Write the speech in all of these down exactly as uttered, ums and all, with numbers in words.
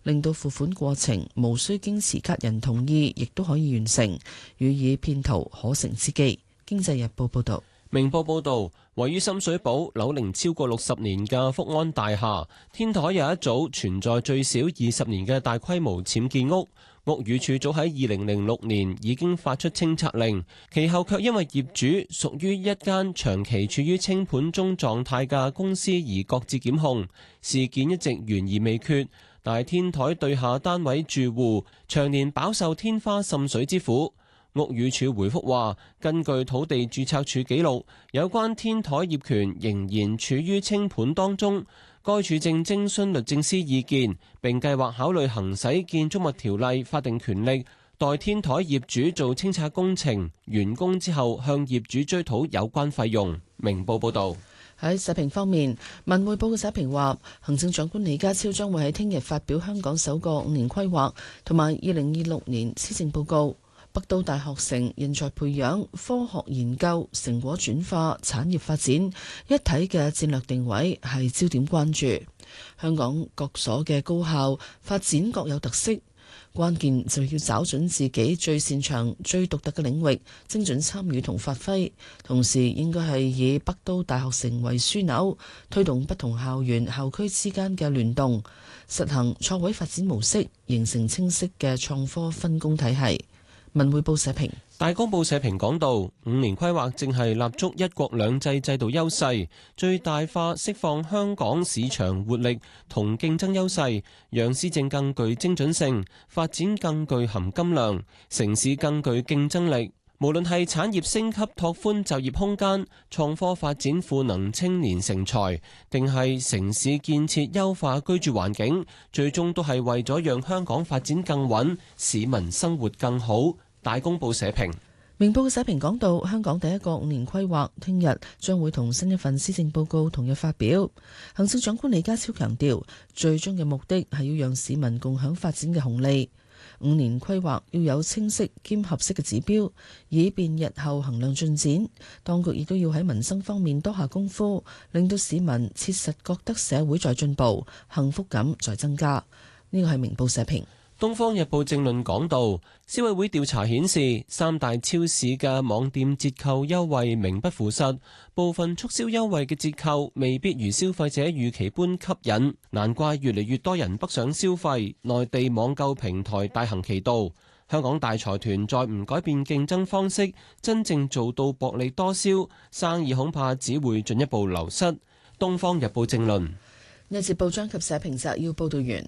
令到付款過程無需經持卡人同意，亦都可以完成，予以騙徒可乘之機。經濟日報報導。 明報報導，位於深水埗樓齡超過六十年嘅福安大廈，天台有一組存在最少二十年嘅大規模僭建屋。屋宇署早喺二零零六年已經發出清拆令，其後卻因為業主屬於一間長期處於清盤中狀態嘅公司而擱置檢控。事件一直懸而未決，但係天台對下單位住戶長年飽受天花滲水之苦。屋宇署回覆話，根據土地註冊處記錄，有關天台業權仍然處於清盤當中。該處正徵詢律政司意見，並計劃考慮行使建築物條例法定權力，代天台業主做清拆工程，完工之後向業主追討有關費用。明報報道。 喺社評方面，文匯報嘅社評話，行政長官李家超將會喺聽日發表香港首個五年規劃同埋二零二六年施政報告。北都大學城人才培養、科學研究、成果轉化、產業發展一體嘅戰略定位係焦點關注。香港各所嘅高校發展各有特色，關鍵就要找準自己最擅長、最獨特嘅領域，精準參與同發揮。同時應該係以北都大學城為樞紐，推動不同校園校區之間嘅聯動，實行錯位發展模式，形成清晰嘅創科分工體系。文匯報社評。 大公報社評講到，五年規劃正係立足一國兩制制度優勢，最大化釋放香港市場活力同競爭優勢，讓施政更具精準性，發展更具含金量，城市更具競爭力。無論係產業升級拓寬就業空間，創科發展賦能青年成才，定係城市建設優化居住環境，最終都係為咗讓香港發展更穩，市民生活更好。大公報社評。 明報嘅社評講到，香港第一個五年規劃聽日將會同新一份施政報告同日發表。行政長官李家超強調，最終嘅目的係要讓市民共享發展嘅紅利。五年規劃要有清晰兼合適嘅指標，以便日後衡量進展。當局亦都要喺民生方面多下功夫，令到市民切實覺得社會在進步，幸福感在增加。呢個係明報社評。 《東方日報》政論講到，消委會調查顯示，三大超市嘅網店折扣優惠名不符實，部分促銷優惠嘅折扣未必如消費者預期般吸引，難怪越嚟越多人北上消費，內地網購平台大行其道。香港大財團再唔改變競爭方式，真正做到薄利多銷，生意恐怕只會進一步流失。《東方日報》政論。 呢節報章及社評摘要報道完。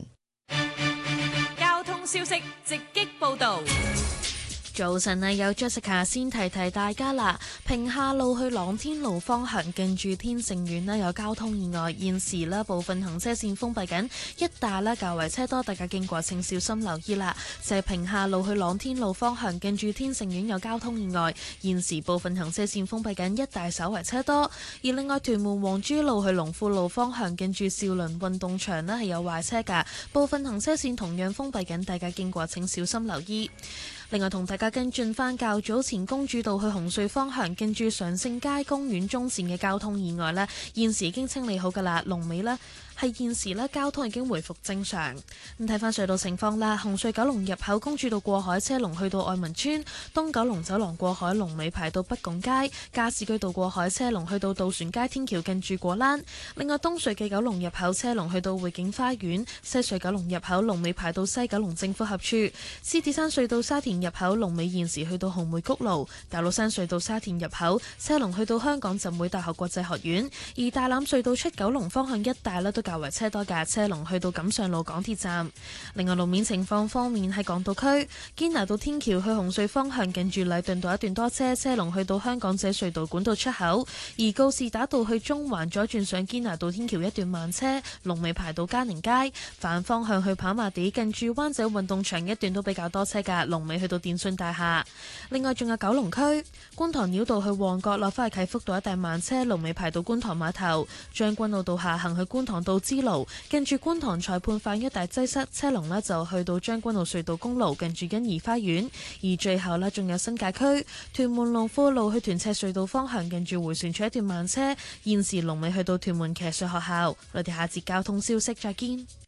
消息直擊報導。早晨啊，有 Jessica 先提提大家啦。屏廈路去朗天路方向近住天盛苑咧有交通意外，現時咧部分行車線封閉緊，一帶咧較為車多，大家經過請小心留意啦。就係屏廈路去朗天路方向近住天盛苑有交通意外，現時部分行車線封閉緊，一帶稍為車多。而另外屯門黃珠路去龍富路方向近住兆麟運動場咧係有壞車㗎，部分行車線同樣封閉緊，大家經過請小心留意。另外同大家跟進返較早前公主道去紅隧方向近住常盛街公園中線嘅交通意外呢，現時已經清理好㗎啦，龍尾呢係現時呢交通已經回復正常。咁睇翻隧道情況啦，紅隧九龍入口公主道過海車龍去到愛民村，東九龍走廊過海龍尾排到北拱街，加士居道過海車龍去到渡船街天橋近住果欄。另外東隧嘅九龍入口車龍去到匯景花園，西隧九龍入口龍尾排到西九龍政府合署，獅子山隧道沙田入口龍尾現時去到紅梅谷路，大老山隧道沙田入口車龍去到香港浸會大學國際學院，而大欖隧道出九龍方向一帶咧都較為車多嘅，車龍去到錦上路港鐵站。另外路面情況方面，喺港島區堅拿道天橋去紅隧方向近住禮頓道一段多車，車龍去到香港仔隧道管道出口；而告士打道去中環左轉上堅拿道天橋一段慢車，龍尾排到嘉寧街。反方向去跑馬地近住灣仔運動場一段都比較多車嘅，龍尾去到電信大廈。另外仲有九龍區觀塘繞道去旺角落翻去啟福道一帶慢車，龍尾排到觀塘碼頭。將軍澳道下行去觀塘道支路，近住觀塘裁判法院一帶擠塞，車龍呢就去到將軍澳隧道公路近住欣怡花園。而最後呢，仲有新界區屯門龍富路去屯赤隧道方向，近住回旋處一段慢車，現時龍尾去到屯門騎術學校。我哋下節交通消息再見。